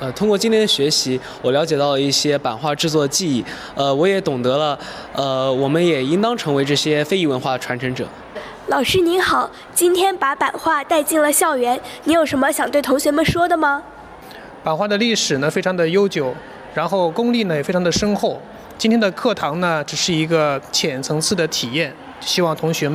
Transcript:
通过今天的学习，我了解到了一些版画制作技艺，我也懂得了，我们也应当成为这些非遗文化的传承者。 老师您好，今天把版画带进了校园，你有什么想对同学们说的吗？ 版画的历史呢非常的悠久，然后功力呢也非常的深厚。今天的课堂呢只是一个浅层次的体验，希望同学们